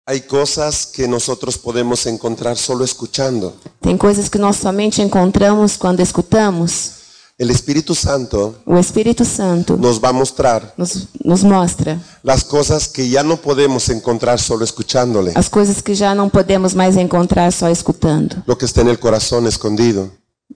Hay cosas que nosotros podemos encontrar solo escuchando. Tem coisas que nós somente encontramos quando escutamos. El Espíritu Santo O Espírito Santo nos va a mostrar nos mostra las cosas que ya no podemos encontrar solo escuchándole. as coisas que já não podemos mais encontrar só escutando. Lo que está en el corazón escondido.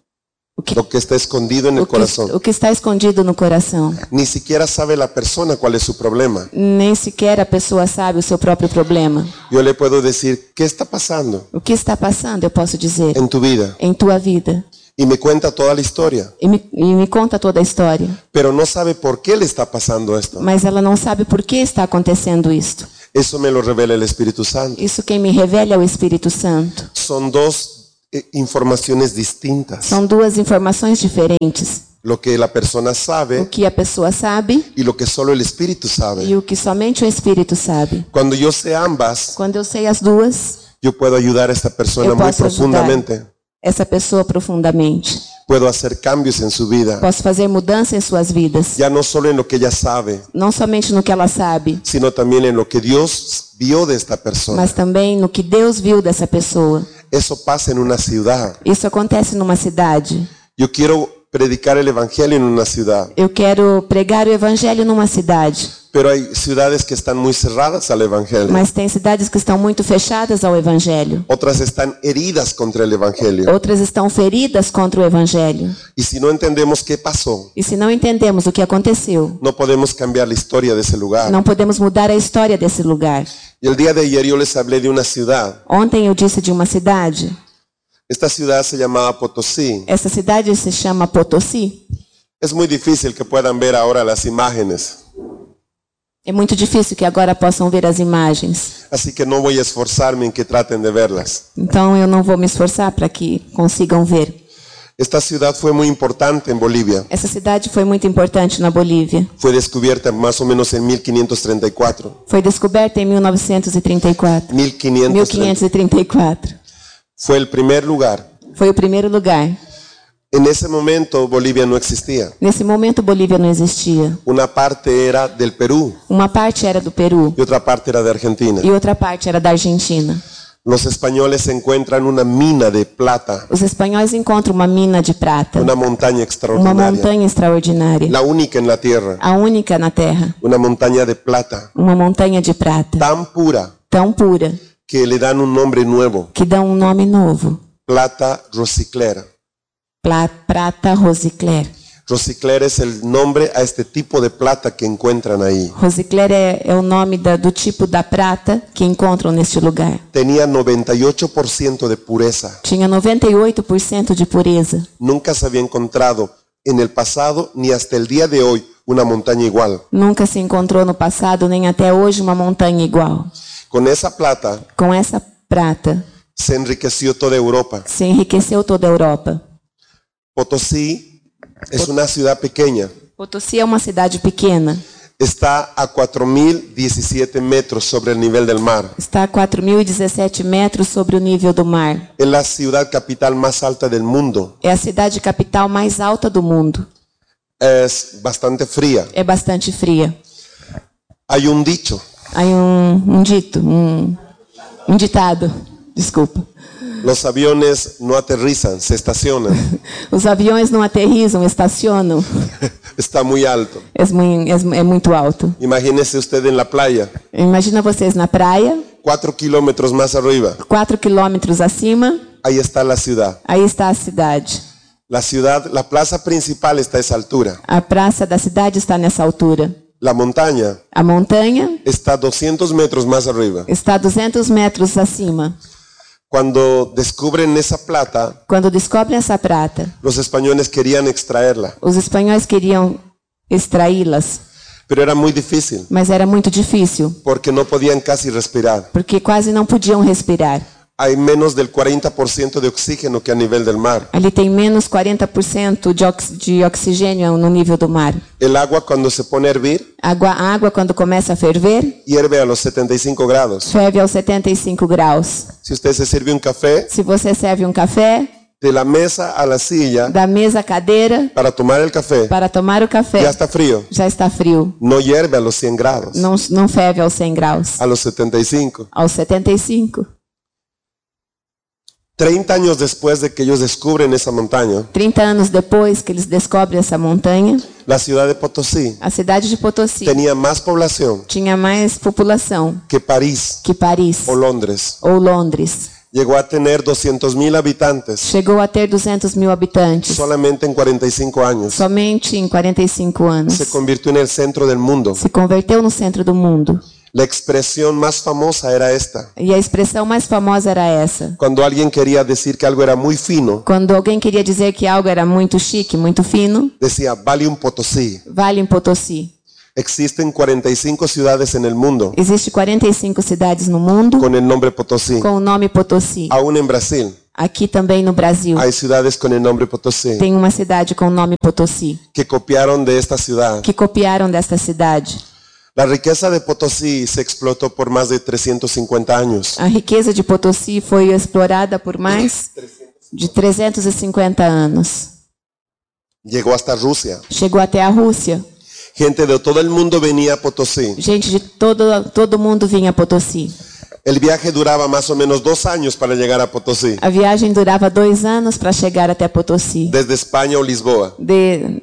Lo que está escondido en el corazón. O que está escondido no coração. Ni siquiera sabe la persona cuál es su problema. Nem sequer a pessoa sabe o seu próprio problema. Yo le puedo decir, ¿qué está pasando O que está passando, eu posso dizer, en tu vida? em tua vida. Y me cuenta toda la historia. E me conta toda a história. Pero no sabe por qué le está pasando esto. Mas ela não sabe por que está acontecendo isto. Eso me lo revela el Espíritu Santo. Isso quem me revela é o Espírito Santo. Son dos informaciones distintas. São duas informações diferentes. Lo que la persona O sabe que a pessoa sabe y lo que solo el Espíritu sabe. e o que somente o Espírito sabe. Cuando yo sé ambas, Quando eu sei as duas, yo puedo ayudar a esta persona eu muy posso ajudar profundamente. essa pessoa profundamente. Puedo hacer cambios en su vida. Posso fazer mudança em suas vidas. Ya no solo en lo que ella sabe, Não somente no que ela sabe, sino también en lo que Dios vio de esta persona. mas também no que Deus viu dessa pessoa. Eso pasa en una ciudad. Isso acontece numa cidade. Yo quiero predicar el evangelio en una ciudad, Eu quero pregar o evangelho numa cidade, pero hay ciudades que están muy cerradas al evangelio. mas tem cidades que estão muito fechadas ao evangelho. Otras están heridas contra el evangelio. Outras estão feridas contra o evangelho. Y si no entendemos qué pasó, E se não entendemos o que aconteceu, no podemos cambiar la historia de ese lugar. não podemos mudar a história desse lugar. Y el día de ayer yo les hablé de una ciudad. Ontem eu disse de uma cidade. Esta ciudad se llamaba Potosí. Essa cidade se chama Potosí. Es muy difícil que puedan ver ahora las imágenes, É muito difícil que agora possam ver as imagens. así que no voy a esforzarme en que traten de verlas. Então eu não vou me esforçar para que consigam ver. Esta ciudad fue muy importante en Bolivia. Essa cidade foi muito importante na Bolívia. Fue descubierta más o menos en 1534. Foi descoberta em 1934. 1534. Fue el primer lugar. Foi o primeiro lugar. En ese momento Bolivia no existía. Nesse momento Bolívia não existia. Una parte era del Perú Uma parte era do Peru y otra parte era de Argentina. e outra parte era da Argentina. Los españoles encuentran una mina de plata, Os espanhóis encontram uma mina de prata, una montaña uma extraordinaria, montanha extraordinária, la única en la tierra, a única na Terra, una montaña de plata uma montanha de prata tan pura tão pura que le dan un nombre nuevo, que dá um nome novo: plata rosiclera. Prata Rosicler. Rosicler es el nombre a este tipo de plata que encuentran ahí. Rosicler é o nome do tipo da prata que encontram neste lugar. Tenía 98% de pureza. Tinha 98% de pureza. Nunca se había encontrado en el pasado ni hasta el día de hoy una montaña igual. Nunca se encontrou no passado nem até hoje uma montanha igual. Con esa plata Com essa prata se enriqueció toda Europa. se enriqueceu toda a Europa. Potosí es una ciudad pequeña. Potosí é uma cidade pequena. Está a 4.017 metros sobre el nivel del mar. Está a 4.017 metros sobre o nível do mar. Es la ciudad capital más alta del mundo. É a cidade capital mais alta do mundo. Es bastante fría. É bastante fria. Hay un dicho. Aí um ditado, desculpa. Los aviones no aterrizan, se estacionan. Os aviões não aterrissam, estacionam. Está muy alto. É muito alto. Imagínese usted en la playa, Imagina vocês na praia, 4 kilómetros más arriba. 4 quilômetros acima, Ahí está la ciudad. aí está a cidade. La plaza principal está a esa altura. A praça da cidade está nessa altura. La montaña A montanha está 200 metros más arriba. está 200 metros acima. Cuando descubren esa plata, Quando descobrem essa prata, los españoles querían extraerla, os espanhóis queriam extraí-las, pero era muy difícil mas era muito difícil, porque no podían casi respirar. porque quase não podiam respirar. Hay menos del 40% de oxígeno que a nivel del mar. Ali tem menos 40% de oxigênio no nível do mar. El agua cuando se pone a hervir, A água, quando começa a ferver, hierve a los 75 grados. ferve aos 75 graus. Si usted se sirve un café, Se você serve um café, de la mesa a la silla da mesa à cadeira para tomar el café, para tomar o café, ya está frío. já está frio. No hierve a los 100 grados, Não ferve aos 100 graus. a los 75. Aos 75. 30 años después de que ellos descubren esa montaña, 30 anos depois que eles descobrem essa montanha, la ciudad de Potosí a cidade de Potosí tenía más población tinha mais população que París que Paris o Londres. ou Londres. Llegó a tener 200,000 habitantes Chegou a ter 200.000 habitantes. solamente en 45 años. Somente em 45 anos. Se convirtió en el centro del mundo. Se converteu no centro do mundo. La expresión más famosa era esta. E a expressão mais famosa era essa. Cuando alguien quería decir que algo era muy fino, Quando alguém queria dizer que algo era muito chique, muito fino, decía vale un Potosí. vale em Potosí. Existen 45 ciudades en el mundo Existe 45 cidades no mundo con el nombre Potosí. com o nome Potosí. Aún en Brasil Aqui também no Brasil hay ciudades con el nombre Potosí tem uma cidade com o nome Potosí, que copiaron de esta ciudad. que copiaram desta cidade. La riqueza de Potosí se explotó por más de 350 años. A riqueza de Potosí foi explorada por mais de 350 anos. Llegó hasta Rusia. Chegou até a Rússia. Gente de todo el mundo venía a Potosí. Gente de todo mundo vinha a Potosí. El viaje duraba más o menos 2 años para llegar a Potosí, A viagem durava 2 anos para chegar até Potosí. desde España o Lisboa. De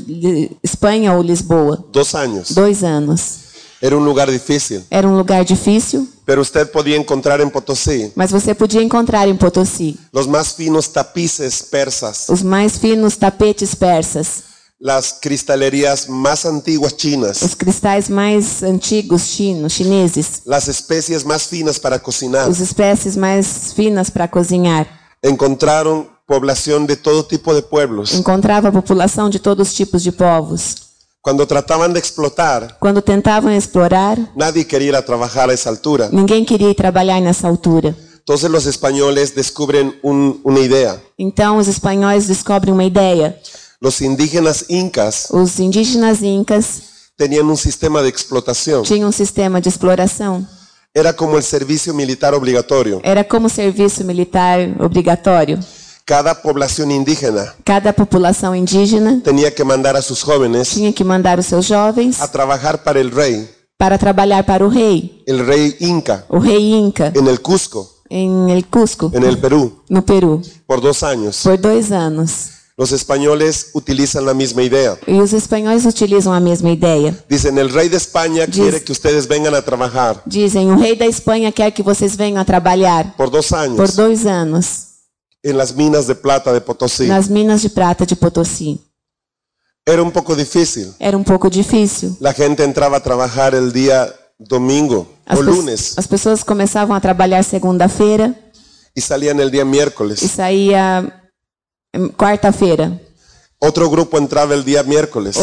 Espanha ou Lisboa. 2 años. 2 anos. Era un lugar difícil, Era um lugar difícil, pero usted podía encontrar en Potosí mas você podia encontrar em Potosí los más finos tapices persas, os mais finos tapetes persas, las cristalerías más antiguas chinas, os cristais mais antigos chineses, las especies más finas para cocinar. as espécies mais finas para cozinhar. Encontraron población de todo tipo de pueblos. Encontrava a população de todos os tipos de povos. Cuando trataban de explotar, Quando tentavam explorar, nadie quería ir a trabajar a esa altura. ninguém queria ir trabalhar nessa altura. Entonces los españoles descubren una idea. Então os espanhóis descobrem uma ideia. Los indígenas incas Os indígenas incas tenían un sistema de explotación. tinham um sistema de exploração. Era como el servicio militar obligatorio. Era como serviço militar obrigatório. Cada población indígena Cada população indígena tenía que mandar a sus jóvenes tinha que mandar os seus jovens a trabajar para el rey trabalhar para o rei Inca, Inca, en el Cusco, em El Cusco, en el Perú, no Peru, por 2 años. por 2 anos. Los españoles utilizan la misma idea. E os espanhóis utilizam a mesma ideia. Dicen, el rey de España quiere que ustedes vengan a trabajar Dizem, o rei da Espanha quer que vocês venham a trabalhar por 2 por años 2 anos en las minas de plata de Potosí. nas minas de prata de Potosí. Era un poco difícil. Era um pouco difícil. La gente entraba a trabajar el día domingo o lunes As pessoas começavam a trabalhar segunda-feira y salían el día e miércoles. saía quarta-feira. Otro grupo entraba el día miércoles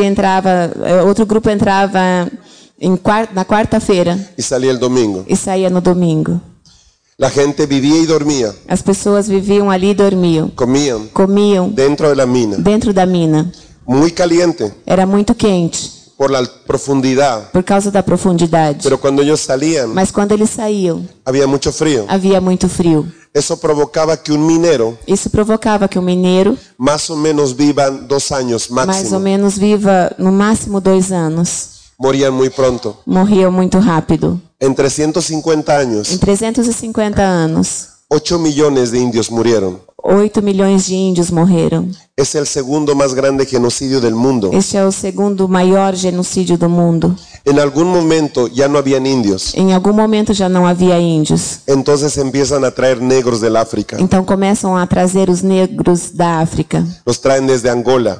Outro grupo entrava na quarta-feira y salía el domingo. e saía no domingo. La gente vivía y dormía, As pessoas viviam ali e dormiam, comiam dentro de la mina, dentro da mina. muy caliente Era muito quente por la profundidad, por causa da profundidade. pero cuando ellos salían Mas quando eles saíam, había mucho frío. havia muito frio. Eso provocaba que un minero Isso provocava que o mineiro, más o menos vivan 2 años mais ou máximo. menos, viva no máximo 2 anos. Morían muy pronto. Morriam muito rápido. En 350 Em años, 350 anos, 8 millones de indios murieron. 8 milhões de índios morreram. Es el segundo más grande genocidio del mundo. Este é o segundo maior genocídio do mundo. En algún momento ya no habían indios. Em algum momento já não havia índios. Entonces empiezan a traer negros del África. Então começam a trazer os negros da África. Los traen desde Angola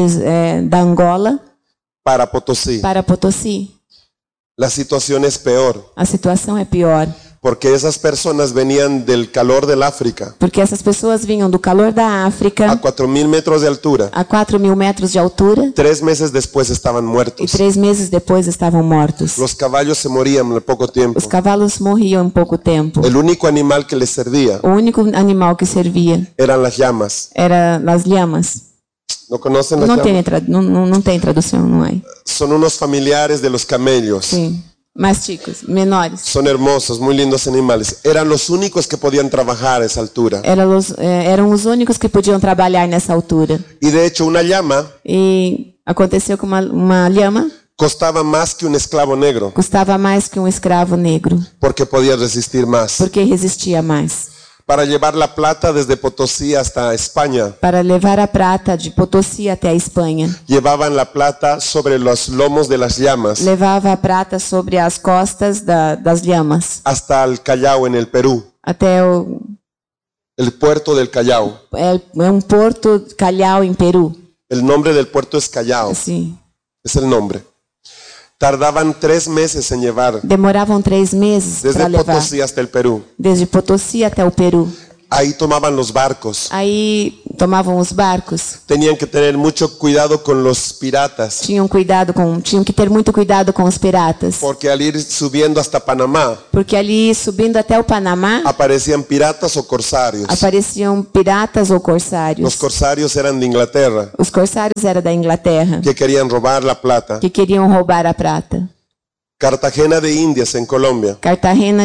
Da Angola para Potosí. para Potosí. La situación es peor A situação é pior, porque esas personas venían del calor del África porque essas pessoas vinham do calor da a África 4.000 metros de altura. a 4.000 metros de altura 3 meses después estaban e muertos. 3 meses depois estavam mortos. Los caballos se morían en poco tiempo. Os cavalos morriam em pouco tempo. El único animal que les servía O único animal que servia eran las llamas. era as lhamas. ¿No conocen las Não llamas? tem, não tem tradução, não é? Son unos familiares de los camellos. Sim. mais chicos, menores. Son hermosos, muy lindos animales. Eran los únicos que podían trabajar a esa altura. Eram os únicos que podiam trabalhar nessa altura. Y de hecho una llama E aconteceu que uma lhama costaba más que un esclavo negro, custava mais que um escravo negro, porque podía resistir más. porque resistia mais. Para llevar la plata desde Potosí hasta España, Para levar a prata de Potosí até a Espanha, llevaban la plata sobre los lomos de las llamas levava a prata sobre as costas das lhamas hasta el Callao en el Perú, até el puerto del Callao. é porto Callao em Peru. El nombre del puerto es Callao, Assim, es el nombre. Tardaban 3 meses en llevar demoravam 3 meses para desde levar, Potosí hasta el Perú. desde Potosí até o Peru. Ahí tomaban los barcos. Aí tomavam os barcos, Tenían que tener mucho cuidado con los piratas, tinham que ter muito cuidado com os piratas, porque al ir subiendo hasta Panamá, porque ali subindo até o Panamá aparecían piratas o corsarios. apareciam piratas ou Los corsários. corsarios eran de Inglaterra, Os corsários eram da Inglaterra, que querían robar la plata. que queriam roubar a prata. Cartagena de Indias en Colombia. Cartagena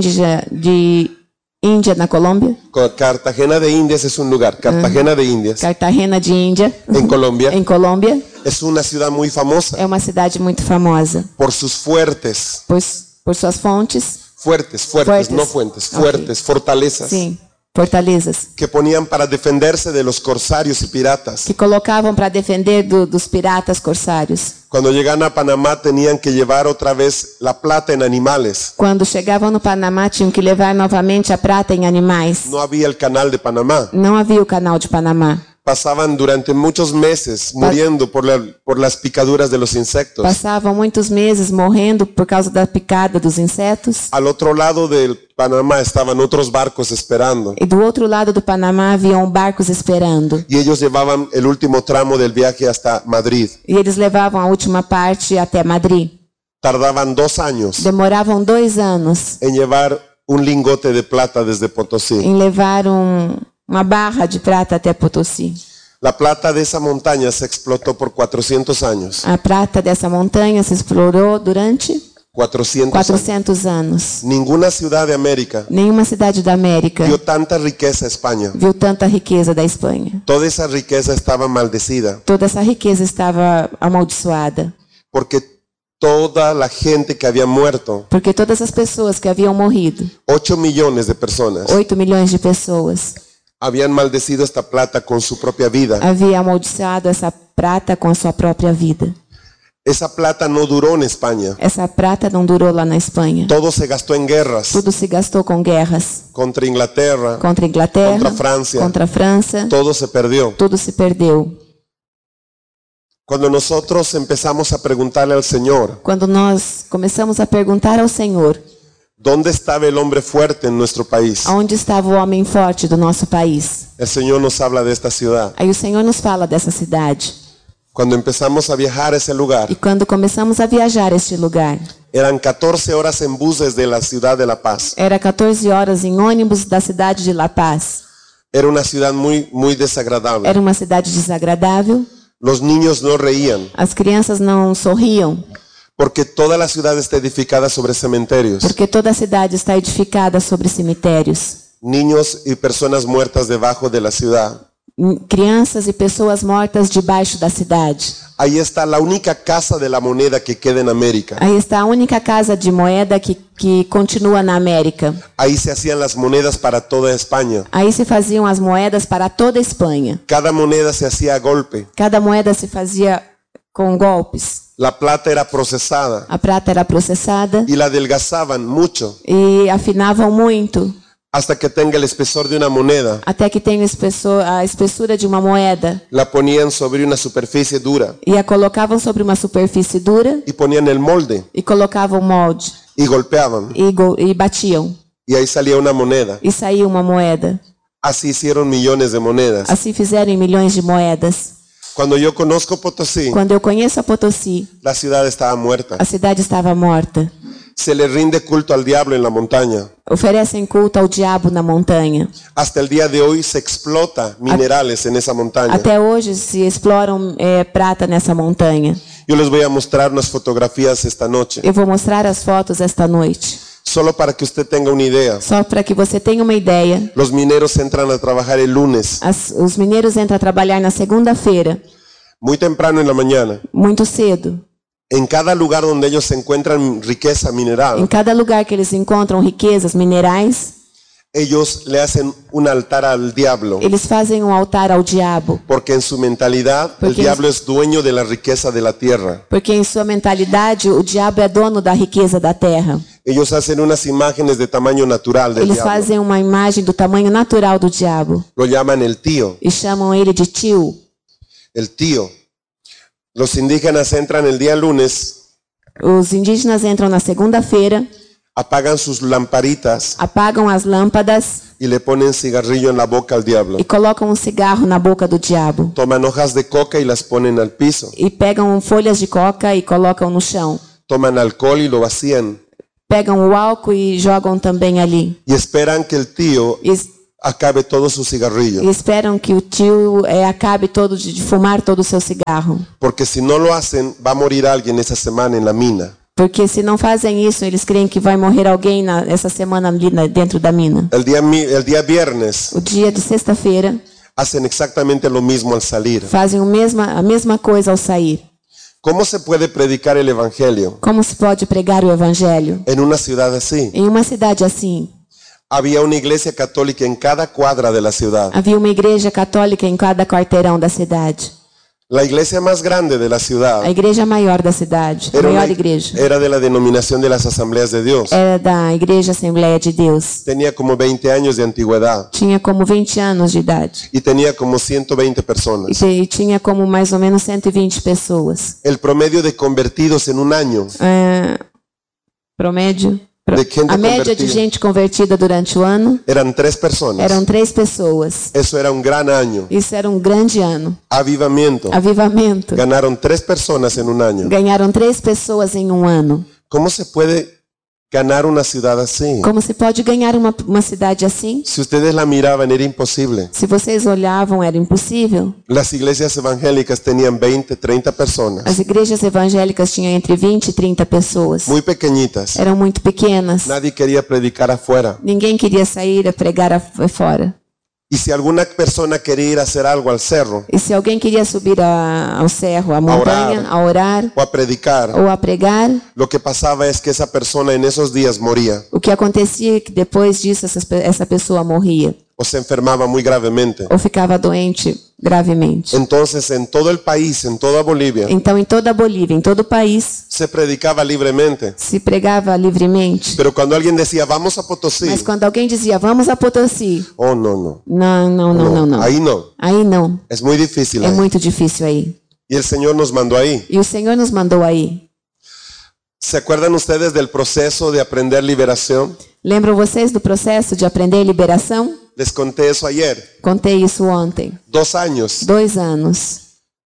de Índia na Colômbia. Cartagena de Indias es un lugar. Cartagena de Indias Cartagena de Índia, en Colombia em Colômbia, es una ciudad muy famosa é uma cidade muito famosa por sus fuertes. por suas fontes, Fuertes, no fuentes, Ok. fuertes, fortalezas sim, fortalezas, que ponían para defenderse de los corsarios y piratas. que colocavam para defender dos piratas corsários. Cuando llegan a Panamá tenían que llevar otra vez la plata en animales. Quando chegavam no Panamá, tinham que levar novamente a prata em animais. No había el canal de Panamá. Não havia o canal de Panamá. Pasaban durante muchos meses muriendo por las picaduras de los insectos. Passavam muitos meses morrendo por causa da picada dos insetos. Al otro lado del Panamá estaban otros barcos esperando. E do outro lado do Panamá haviam barcos esperando. Y ellos llevaban el último tramo del viaje hasta Madrid. E eles levavam a última parte até Madrid. Tardaban 2 años Demoravam 2 anos en llevar un lingote de plata desde Potosí. em levar uma barra de prata até Potosí. La plata de esa montaña se explotó por 400 años. A prata dessa montanha se explorou durante 400 años. 400 anos. Ninguna ciudad de América Nenhuma cidade da América dio tanta riqueza a España. viu tanta riqueza da Espanha. Toda esa riqueza estaba maldecida Toda essa riqueza estava amaldiçoada, porque toda la gente que había muerto, porque todas as pessoas que haviam morrido, 8 millones de personas, 8 milhões de pessoas, habían maldecido esta plata con su propia vida. havia amaldiçoado essa prata com a sua própria vida. Esa plata no duró en España. Essa prata não durou lá na Espanha. Todo se gastó en guerras Tudo se gastou com guerras contra Inglaterra, contra a Inglaterra, contra Francia. contra a França. Todo se perdió. Tudo se perdeu. Cuando nosotros empezamos a preguntarle al Señor, Quando nós começamos a perguntar ao Senhor ¿dónde estaba el hombre fuerte en nuestro país? aonde estava o homem forte do nosso país, El Señor nos habla de esta ciudad. aí o Senhor nos fala dessa cidade. Cuando empezamos a viajar a ese lugar, E quando começamos a viajar a este lugar, eran 14 horas en buses de la ciudad de La Paz. era 14 horas em ônibus da cidade de La Paz. Era una ciudad muy desagradable. Era uma cidade desagradável. Los niños no reían As crianças não sorriam, porque toda la ciudad está edificada sobre cementerios. porque toda a cidade está edificada sobre cemitérios. Niños y personas muertas debajo de la ciudad. Crianças e pessoas mortas debaixo da cidade. Ahí está la única casa de la moneda que queda en América. Aí está a única casa de moeda que continua na América. Ahí se hacían las monedas para toda España. Aí se faziam as moedas para toda a Espanha. Cada moneda se hacía a golpe. Cada moeda se fazia com golpes. La plata era procesada A prata era processada y la adelgazaban mucho e afinavam muito, hasta que tenga el espesor de una moneda. até que tenha a espessura de uma moeda. La ponían sobre una superficie dura E a colocavam sobre uma superfície dura y ponían el molde e colocavam molde y golpeaban. e batiam. Y ahí salía una moneda. E saía uma moeda. Así hicieron millones de monedas. Assim fizeram em milhões de moedas. Cuando yo conozco Potosí, Quando eu conheço a Potosí, la ciudad estaba muerta. a cidade estava morta. Se le rinde culto al diablo en la montaña. Oferecem culto ao diabo na montanha. Hasta el día de hoy se explota minerales en esa montaña. Até hoje se exploram prata nessa montanha. Yo les voy a mostrar unas fotografías esta noche, Eu vou mostrar as fotos esta noite, solo para que usted tenga una idea. só para que você tenha uma ideia. Los mineros entran a trabajar el lunes, Os mineiros entram a trabalhar na segunda-feira, muy temprano en la mañana. muito cedo. En cada lugar donde ellos se encuentran riqueza Em mineral, cada lugar que eles encontram riquezas minerais, ellos le hacen un altar al diablo, eles fazem um altar ao diabo, porque en su mentalidad el Porque- diablo es dueño de la riqueza de la tierra. porque em sua mentalidade o diabo é dono da riqueza da terra. Ellos hacen unas imágenes de tamaño natural del Eles diablo. fazem uma imagem do tamanho natural do diabo Lo llaman el tío, e chamam ele de tio. el tío. Los indígenas entran el día lunes, Os indígenas entram na segunda-feira, apagan sus lamparitas apagam as lâmpadas y le ponen cigarrillo en la boca al diablo. e colocam um cigarro na boca do diabo. Toman hojas de coca y las ponen al piso. E pegam folhas de coca e colocam no chão. Toman alcohol y lo vacían. Pegam o álcool e jogam também ali. Y esperan que el tío E acabe todo su cigarrillo. esperam que o tio acabe todo de fumar todo o seu cigarro. Porque si no lo hacen, va a morir alguien esa semana en la mina. Porque se não fazem isso, eles creem que vai morrer alguém essa semana ali dentro da mina. El día viernes O dia de sexta-feira, hacen exactamente lo mismo al salir. fazem a mesma coisa ao sair. ¿Cómo se puede predicar el evangelio Como se pode pregar o evangelho en una ciudad así? em uma cidade assim? Había una iglesia católica en cada cuadra de la ciudad. Havia uma igreja católica em cada quarteirão da cidade. La iglesia más grande de la ciudad A igreja maior da cidade, a maior igreja, era de la denominación de las Asambleas de Dios. era da Igreja Assembleia de Deus. Tenía como 20 años de antigüedad Tinha como 20 anos de idade. y tenía como 120 personas. E tinha como mais ou menos 120 pessoas. El promedio de convertidos en un año, Promédio. De gente A média de convertida. gente convertida durante o ano eran 3 personas. eram 3 pessoas. Eso era un gran año. Isso era um grande ano. Avivamiento. Avivamento. Ganaron 3 personas en un año. Ganharam 3 pessoas em um ano. ¿Cómo se puede ganar una ciudad así? Como se pode ganhar uma cidade assim? Si ustedes la miraban, era imposible. Se vocês olhavam, era impossível. Las iglesias evangélicas tenían 20, 30 personas. As igrejas evangélicas tinham entre 20 e 30 pessoas. Muy pequeñitas. Eram muito pequenas. Nadie quería predicar afuera. Ninguém queria sair a pregar fora. Y si alguna persona quería ir a hacer algo al cerro E se alguém queria subir ao cerro, à montanha, a orar o a predicar, ou a pregar, lo que pasaba es que esa persona en esos días moría o que acontecia é que depois disso essa pessoa morria o se enfermaba muy gravemente. ou ficava doente gravemente. Entonces, en todo el país, en toda Bolivia, Então, em toda a Bolívia, em todo o país, se predicaba libremente. se pregava livremente. Pero cuando alguien decía, vamos a Potosí, Mas quando alguém dizia, vamos a Potosí, oh, no. não. Ahí no. Aí não. Es muy difícil. É ahí. muito difícil aí. Y el Señor nos mandó ahí. E o Senhor nos mandou aí. ¿Se acuerdan ustedes del proceso de aprender liberación? Lembram vocês do processo de aprender liberação? Les conté eso ayer. Contei isso ontem. 2 años. 2 anos.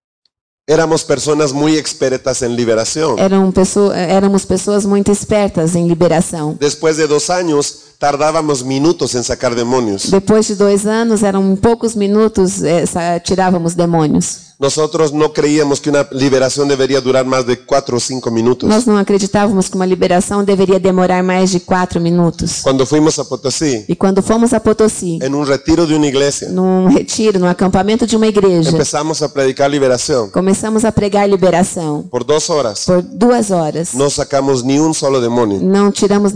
Éramos personas muy expertas en liberación. Éramos pessoas muito espertas em liberação. Después de 2 años, tardábamos minutos en sacar demonios. Depois de 2 anos, eram poucos minutos, tirávamos demônios. Nosotros no creíamos que una liberación debería durar más de 4 o 5 minutos. Nós não acreditávamos que uma liberação deveria demorar mais de 4 minutos. Cuando fuimos a Potosí, E quando fomos a Potosí, en un retiro de una iglesia, num retiro, num acampamento de uma igreja, empezamos a predicar liberación. começamos a pregar liberação. Por 2 horas, Por 2 horas. no sacamos ni un solo demonio. Não tiramos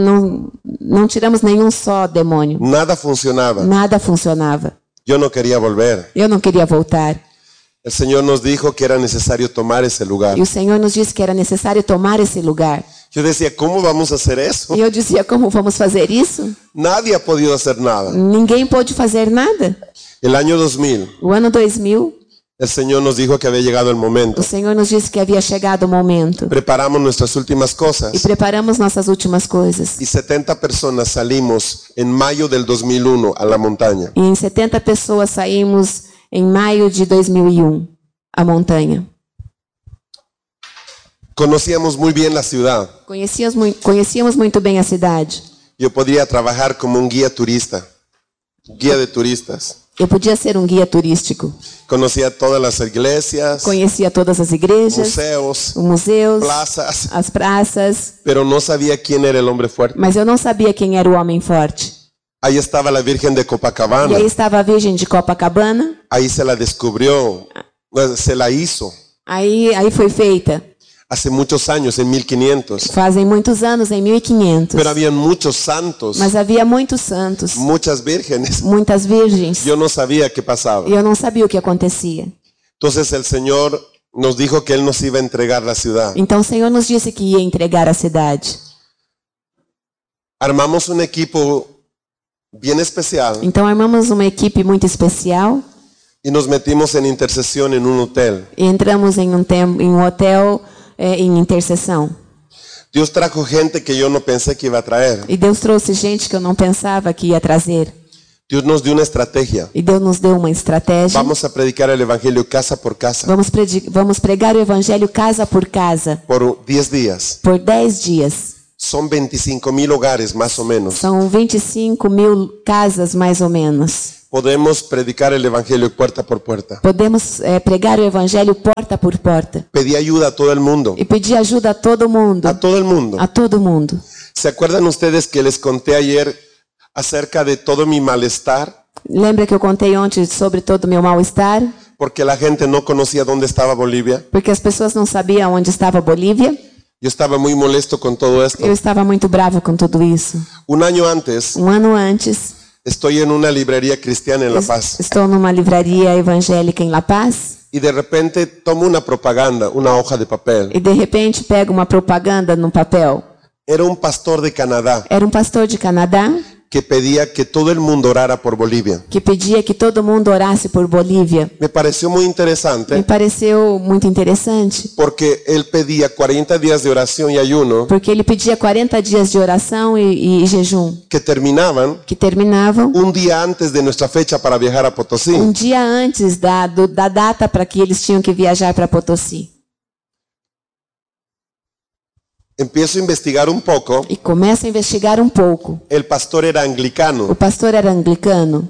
nenhum só demônio. Nada funcionaba. Nada funcionava. Yo no quería volver. Eu não queria voltar. El Señor nos dijo que era necesario tomar ese lugar. E o Senhor nos disse que era necessário tomar esse lugar. Yo decía, ¿cómo vamos a hacer eso? E eu dizia, como vamos fazer isso? Nadie ha podido hacer nada. Ninguém pôde fazer nada. El año 2000, O ano 2000, el Señor nos dijo que había llegado el momento. o Senhor nos disse que havia chegado o momento. Preparamos nuestras últimas E cosas. preparamos nossas últimas coisas. Y 70 personas salimos en mayo del 2001 a la montaña. E em 70 pessoas saímos em maio de 2001 à montanha. Conocíamos muy bien la ciudad. Conhecíamos muito bem a cidade. Yo podría trabajar como un guía turista, guía de turistas. Eu podia ser um guia turístico. Conocía todas las iglesias, Conhecia todas as igrejas, museos, os museus, plazas, as praças, pero no sabía quién era el hombre fuerte. mas eu não sabia quem era o homem forte. Ahí estaba la Virgen de E Copacabana. aí estava a Virgem de Copacabana, Ahí se la descubrió, se la hizo aí foi feita. hace muchos años, en 1500. Fazem muitos anos, em 1500. Pero había muchos santos, Mas havia muitos santos, muchas vírgenes. muitas virgens. Yo no sabía qué pasaba. E eu não sabia o que acontecia. Entonces el Señor nos dijo que Él nos iba a entregar la ciudad. Então o Senhor nos disse que ia entregar a cidade. Armamos un equipo bien especial Então armamos uma equipe muito especial y nos metimos en intercesión en un hotel. e entramos em um hotel em intercessão. Dios trajo gente que yo no pensé que iba a traer. E Deus trouxe gente que eu não pensava que ia trazer. Dios nos dio una estrategia. E Deus nos deu uma estratégia. Vamos a predicar el evangelio casa por casa Vamos pregar o evangelho casa por casa por 10 días. por 10 dias. Son 25,000 hogares más o menos. São 25.000 casas mais ou menos. Podemos predicar el evangelio puerta por puerta. Podemos pregar o evangelho porta por porta. Pedí ayuda a todo el mundo. E pedir ajuda a todo mundo. A todo el mundo. A todo mundo. ¿Se acuerdan ustedes que les conté ayer acerca de todo mi malestar? Lembra que eu contei ontem sobre todo o meu mal-estar? Porque la gente no conocía dónde estaba Bolivia. Porque as pessoas não sabiam onde estava a Bolívia. Yo estaba muy molesto con todo esto. Eu estava muito bravo com tudo isso. Un año antes, Um ano antes, estoy en una librería cristiana en La Paz. estou numa livraria evangélica em La Paz. Y de repente tomo una propaganda, una hoja de papel. E de repente pego uma propaganda no papel. Era un pastor de Canadá Era um pastor de Canadá que pedía que todo el mundo orara por Bolivia. que pedia que todo mundo orasse por Bolívia. Me pareció muy Me interesante pareceu muito interessante, porque él pedía 40 días de oración y ayuno porque ele pedia 40 dias de oração e jejum, que terminaban que terminavam un día antes de nuestra fecha para viajar a Potosí. um dia antes da data para que eles tinham que viajar para Potosí. Empiezo a investigar un poco. E começo a investigar um pouco. El pastor era O anglicano. pastor era anglicano.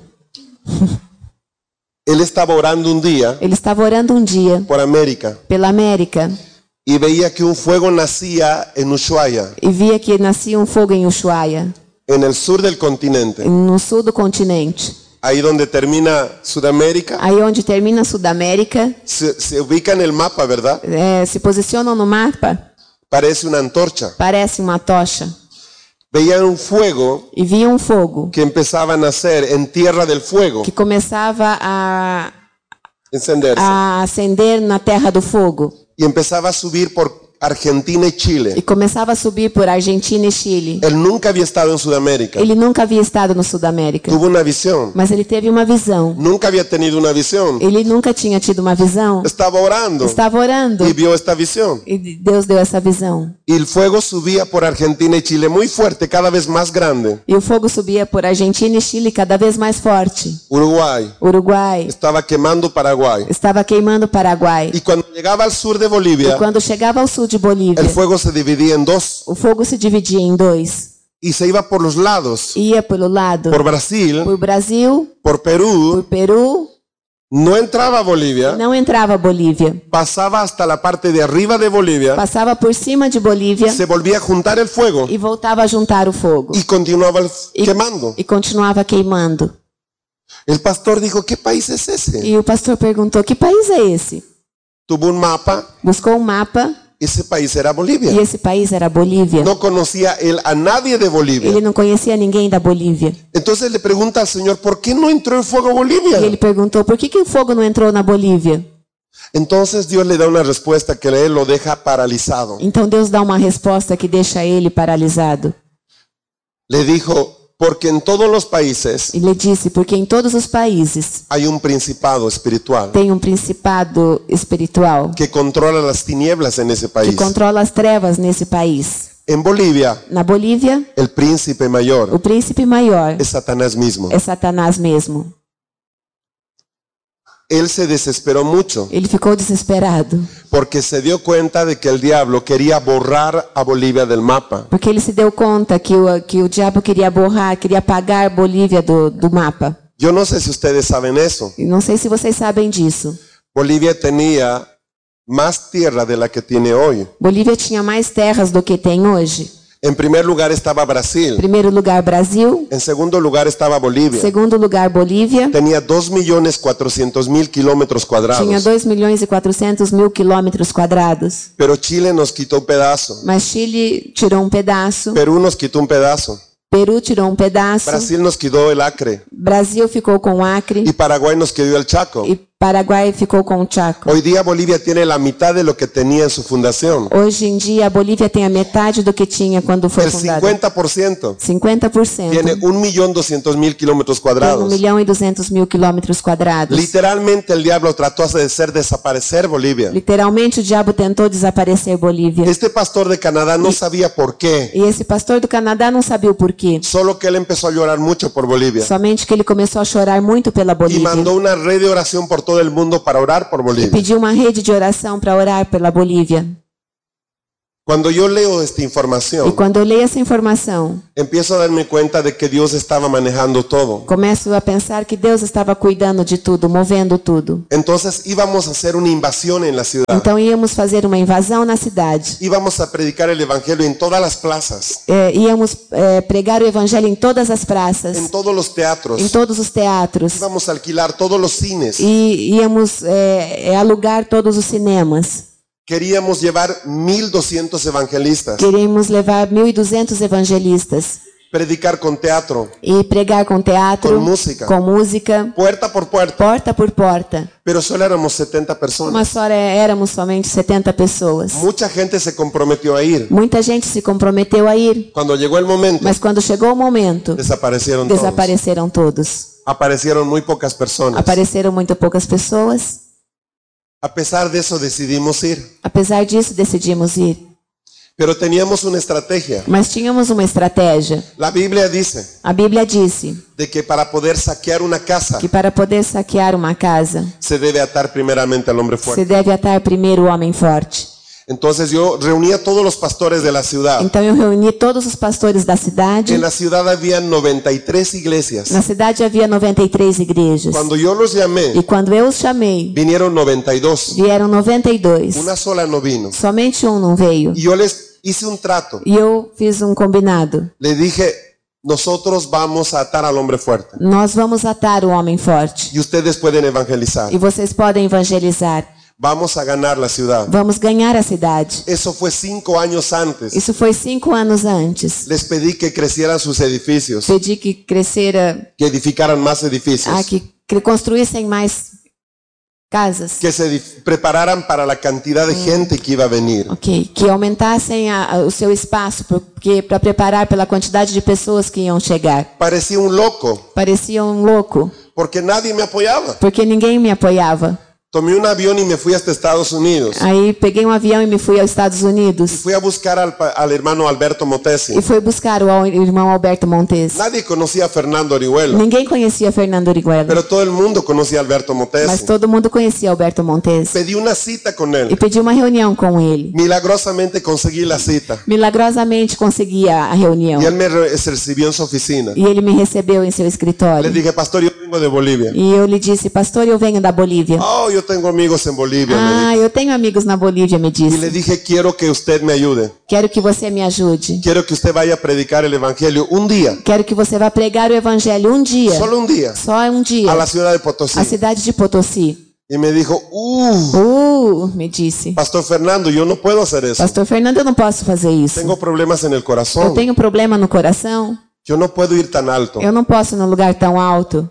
Él estaba orando un día Ele estava orando um dia por América pela América y veía que un fuego nacía en Ushuaia, e via que nascia um fogo em Ushuaia, en el sur del continente, no sul do continente. ahí donde termina Sudamérica. Aí onde termina a Sudamérica, Se ubica en el mapa, ¿verdad? se posicionam no mapa, Parece una antorcha. parece uma tocha. Veían un fuego E via um fogo que empezaba a nacer en tierra del fuego, que começava a encenderse. acender na terra do fogo. Y empezaba a subir por Argentina y E Chile. começava a subir por Argentina e Chile. Él nunca había estado en Sudamérica. Ele nunca havia estado no Sudamérica, Tuvo una visión. mas ele teve uma visão. Nunca había tenido una visión. Ele nunca tinha tido uma visão. Estaba orando Estava orando y vio esta visión. e Deus deu essa visão. Y el fuego subía por Argentina y Chile muy fuerte, cada vez más grande. E o fogo subia por Argentina e Chile cada vez mais forte. Uruguay Uruguai estaba quemando Paraguay. estava queimando o Paraguai. Y cuando llegaba al sur de E Bolivia, quando chegava ao sul de Bolívia, el fuego se dividía en dos o fogo se dividia em dois. y se iba por los lados, Ia pelo lado por Brasil, por Brasil, por por Perú. Peru, No entraba a Bolivia, não entrava a Bolívia. pasaba hasta la parte de arriba de Bolivia, Passava por cima de Bolívia se volvía a juntar el fuego e voltava a juntar o fogo. y continuaba quemando. E continuava queimando. El pastor dijo, ¿qué país es ese? E o pastor perguntou: que país é esse? Tuvo un mapa, Buscou um mapa ese país era e Bolivia. esse país era Bolívia. No conocía él a nadie de Bolivia. Ele não conhecia ninguém da Bolívia. Entonces le pregunta al Señor, ¿por qué no entró el fuego a E Bolivia? ele perguntou: por que o fogo não entrou na Bolívia? Entonces Dios le da una respuesta que a él lo deja paralizado. Então Deus dá uma resposta que deixa ele paralisado. Le dijo, porque en todos los países Ele disse: porque em todos os países hay un principado espiritual tem um principado espiritual que controla las tinieblas en ese que país. controla as trevas nesse país. En Bolivia, Na Bolívia, el príncipe mayor o príncipe maior es Satanás mismo. é Satanás mesmo. Él se desesperó mucho Ele ficou desesperado, porque se dio cuenta de que el diablo quería borrar a Bolivia del mapa. porque ele se deu conta que o diabo queria borrar, queria apagar Bolívia do mapa. Yo no sé si ustedes saben eso. E não sei se vocês sabem disso. Bolivia tenía más tierra de la que tiene hoy. Bolívia tinha mais terras do que tem hoje. En primer lugar estaba Brasil. Em primeiro lugar, Brasil. En segundo lugar estaba Bolivia. Segundo lugar, Bolívia. Tenía 2.400.000 kilómetros Tinha cuadrados. 2.400.000 quilômetros quadrados. Pero Chile nos quitó un pedazo. Mas Chile tirou um pedaço. Perú nos quitó un pedazo. Peru tirou um pedaço. Brasil nos quitó el Acre. Brasil ficou com o Acre. Y Paraguay nos quedó el Chaco. E Paraguai ficou com o Chaco. Hoy día Bolivia tiene la mitad de lo que tenía en su fundación. Hoje em dia, a Bolívia tem a metade do que tinha quando foi El fundada. 50% 50%. tiene 1.200.000 kilómetros Tem cuadrados. 1.200.000 quilômetros quadrados. Literalmente el diablo trató de hacer desaparecer Bolivia. Literalmente, o diabo tentou desaparecer Bolívia. Este pastor de Canadá no sabía por qué, E esse pastor do Canadá não sabia o porquê. solo que él empezó a llorar mucho por Bolivia Somente que ele começou a chorar muito pela y Bolívia. mandó una red de oración por todo el mundo para orar por Bolivia. Pediu uma rede de oração para orar pela Bolívia. Cuando yo leo esta E información, quando eu leio essa informação, empiezo a darme cuenta de que Dios estaba manejando todo. começo a pensar que Deus estava cuidando de tudo, movendo tudo. Entonces íbamos a hacer una invasión en la ciudad. Então íamos fazer uma invasão na cidade. Íbamos a predicar el evangelio en todas las plazas, Íamos pregar o evangelho em todas as praças, en todos los em teatros. todos os teatros. Íbamos a alquilar todos los cines. E íamos alugar todos os cinemas. Queríamos llevar 1.200 evangelistas, Queríamos levar 1.200 evangelistas predicar con teatro, e pregar com teatro, Com música. com música, puerta por puerta, porta por porta. pero solo éramos 70 personas. Mas só éramos somente 70 pessoas. Mucha gente se comprometió a ir. Muita gente se comprometeu a ir, Cuando llegó el momento, mas quando chegou o momento, desaparecieron todos. desapareceram todos. Aparecieron muy pocas personas. Apareceram muito poucas pessoas. A pesar de eso decidimos ir, Apesar disso, decidimos ir. pero teníamos una estrategia. Mas tínhamos uma estratégia. La Biblia dice A Bíblia disse de que para poder saquear una casa que para poder saquear uma casa, se debe atar primeramente al hombre se fuerte. deve atar primeiro o homem forte. Entonces yo reuní a todos los pastores de la ciudad. Então eu reuni todos os pastores da cidade. En la ciudad había 93 iglesias. Na cidade havia 93 igrejas. Cuando yo los llamé, E quando eu os chamei, vinieron 92. vieram 92. Una sola no vino. Somente um não veio. Y yo les hice un trato. E eu fiz um combinado. Le dije, nosotros vamos a atar al hombre fuerte. Nós vamos atar o homem forte. Y ustedes pueden evangelizar. E vocês podem evangelizar. Vamos a ganar la ciudad. Vamos ganhar a cidade. Eso fue 5 años antes. Isso foi 5 anos antes. Les pedí que crecieran sus edificios, Pedi que crescera, que edificaran más edificios, que construíssem mais casas. que se prepararan para la cantidad de gente que iba a venir. Ok, que aumentassem o seu espaço para preparar pela quantidade de pessoas que iam chegar. Parecía un loco, Parecia um louco, porque nadie me apoyaba. porque ninguém me apoiava. Tomé un avión y me fui hasta Estados Unidos. Aí peguei um avião e me fui aos Estados Unidos. Fui a buscar al hermano Alberto Motesi. E fui buscar o irmão Alberto Montes. Nadie conocía a Fernando Orihuela, Ninguém conhecia Fernando Origuela, pero todo el mundo conocía a Alberto mas Motesi. todo mundo conhecia Alberto Montes. Pedí una cita con E él. pedi uma reunião com ele. Milagrosamente conseguí la cita. Milagrosamente consegui a reunião. Y él me recibió en su oficina. E ele me recebeu em seu Le escritório. dije, pastor, yo vengo de Bolivia. E eu lhe disse, pastor, eu venho da Bolívia. Oh, yo tengo amigos en Bolivia. me Ah, dijo. eu tenho amigos na Bolívia, me Y le disse. dije, quiero que usted me ayude. Quero que você me ajude. Quiero que usted vaya a predicar el evangelio un día, Quero que você vá pregar o evangelho um dia. solo un día, Só um dia. a la ciudad de Potosí. A cidade de Potosí. Y me dijo, Me disse. Pastor Fernando, yo no puedo hacer eso. Pastor Fernando, eu não posso fazer isso. Tengo problemas en el Eu corazón. tenho problema no coração. Yo no puedo ir tan alto. Eu não posso ir num lugar tão alto.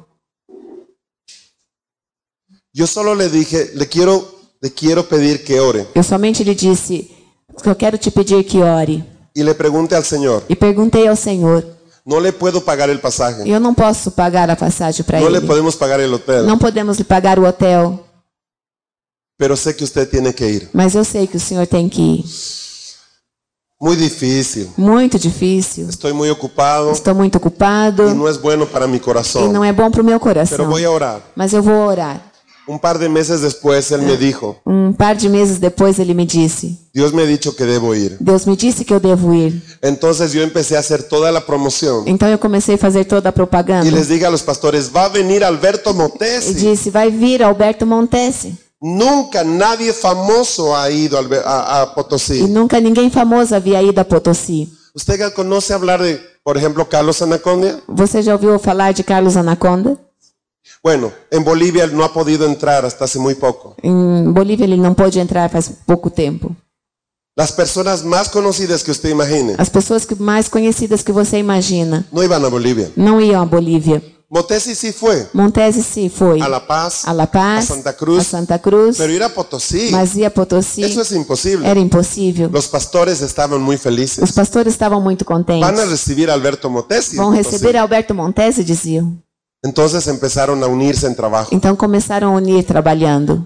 Yo solo le dije, le quiero pedir que ore. Eu somente lhe disse que eu quero te pedir que ore. Y le pregunté al Señor, E perguntei ao Senhor. no le puedo pagar el pasaje. Eu não posso pagar a passagem para No le ele. podemos pagar el hotel. Não podemos lhe pagar o hotel. Pero sé que usted tiene que ir. Mas eu sei que o senhor tem que ir. Muy difícil. Muito difícil. Estoy muy ocupado Estou muito ocupado. y no es bueno para mi E corazón. não é bom para o meu Pero coração. voy a orar. Mas eu vou orar. Un par de meses después él me dijo, Par de meses depois ele me disse, Dios me ha dicho que debo ir. Deus me disse que eu devo ir. Entonces yo empecé a hacer toda la promoción Então eu comecei a fazer toda a propaganda. y les dije a los pastores, va a venir Alberto E Motesi. disse, vai vir Alberto Montesi. Nunca nadie famoso ha ido a E Potosí. nunca ninguém famoso havia ido a Potosí. ¿Usted conoce hablar de, por ejemplo, Carlos Anacondia? Você já ouviu falar de Carlos Anaconda? Bueno, en Bolivia él no ha podido entrar hasta hace muy poco. Em Bolívia ele não pôde entrar faz pouco tempo. Las personas más conocidas que usted imagine As pessoas mais conhecidas que você imagina no iban a Bolivia. não iam a Bolívia. Motesi sí fue Montesi sim foi a La Paz, a La Paz, a Santa Cruz, a Santa Cruz, pero ir a Potosí, mas ir a Potosí eso es imposible. era impossível. Los pastores estaban muy Os felices. pastores estavam muito Van a contentes. recibir a Alberto Motesi. en Vão Potosí. receber Alberto Montesi, diziam. Entonces empezaron a unirse en trabajo. Então começaram a unir trabalhando.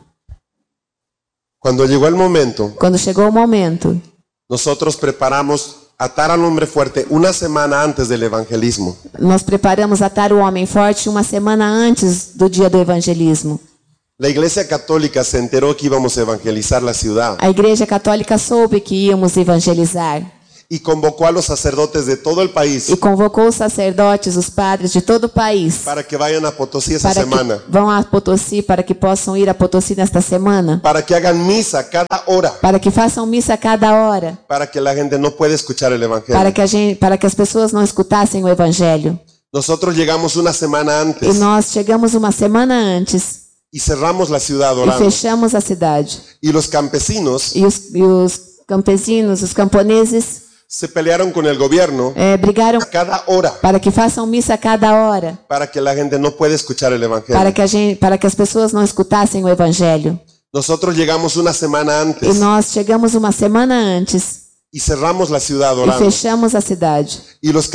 Cuando llegó el momento, Quando chegou o momento, nosotros preparamos atar al hombre fuerte una semana antes del evangelismo. nós preparamos atar o homem forte uma semana antes do dia do evangelismo. La Iglesia Católica se enteró que íbamos a evangelizar la ciudad A Igreja Católica soube que íamos evangelizar y convocó a los sacerdotes de todo el país e convocou os sacerdotes, os padres de todo o país para que vayan a Potosí esa para semana, que vão a Potosí, para que possam ir a Potosí nesta semana, para que hagan misa cada hora, para que façam missa a cada hora, para que la gente no pueda escuchar el evangelio. para que as pessoas não escutassem o evangelho. Nosotros llegamos una semana E antes nós chegamos uma semana antes y cerramos la ciudad e orando. fechamos a cidade. Y los campesinos E os campesinos, os camponeses, se pelearon con el gobierno brigaram a cada hora para que façam missa a cada hora, para que la gente no pueda escuchar el evangelio. para que as pessoas não escutassem o evangelho. Nosotros llegamos una semana E antes nós chegamos uma semana antes y cerramos la ciudad e orando. fechamos a cidade. Y los